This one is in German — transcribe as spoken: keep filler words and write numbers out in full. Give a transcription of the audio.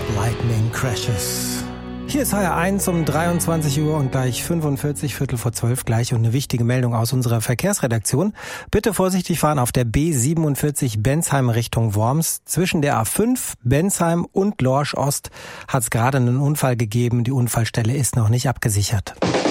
Lightning Crashes. Hier ist H R eins um dreiundzwanzig Uhr und gleich fünfundvierzig, Viertel vor zwölf gleich und eine wichtige Meldung aus unserer Verkehrsredaktion. Bitte vorsichtig fahren auf der B siebenundvierzig Bensheim Richtung Worms. Zwischen der A fünf, Bensheim und Lorsch Ost hat es gerade einen Unfall gegeben. Die Unfallstelle ist noch nicht abgesichert.